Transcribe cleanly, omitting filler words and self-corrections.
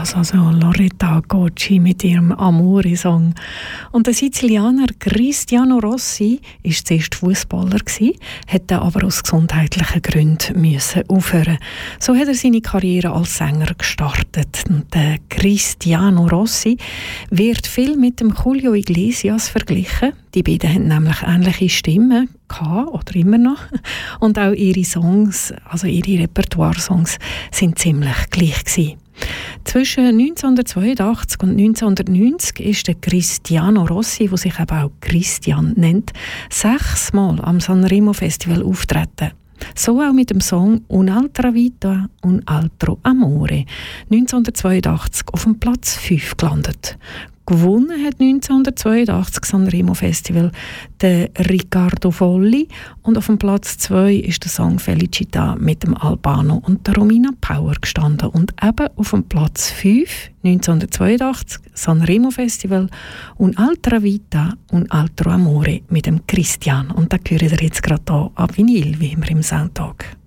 das, also Loretta Gocci mit ihrem Amore-Song. Und der Sizilianer Cristiano Rossi war zuerst Fußballer, hat dann aber aus gesundheitlichen Gründen müssen aufhören. So hat er seine Karriere als Sänger gestartet. Und der Cristiano Rossi wird viel mit dem Julio Iglesias verglichen. Die beiden haben nämlich ähnliche Stimmen gehabt, oder immer noch. Und auch ihre Songs, also ihre Repertoire-Songs, sind ziemlich gleich gewesen. Zwischen 1982 und 1990 ist der Cristiano Rossi, der sich eben auch Christian nennt, 6-mal am Sanremo Festival auftreten. So auch mit dem Song Un'altra vita, un altro amore, 1982 auf dem Platz 5 gelandet. Gewonnen hat 1982 Sanremo Festival der Riccardo Folli und auf dem Platz 2 ist der Song Felicità mit dem Albano und der Romina Power gestanden und eben auf dem Platz 5 1982 Sanremo Festival Un'altra vita, un altro amore mit dem Christian und da hören wir jetzt gerade hier ab Vinyl, wie immer im Soundtag.